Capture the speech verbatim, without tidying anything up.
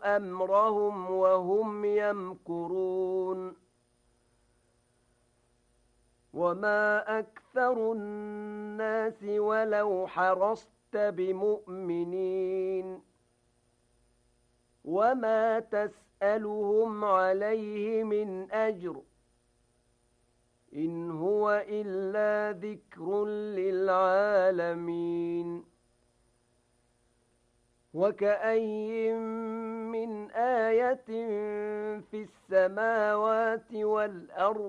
أمرهم وهم يمكرون وما أكثر الناس ولو حرصت بمؤمنين وما تسألهم عليه من أجر إن هو إلا ذكر للعالمين وكأي من آية في السماوات والأرض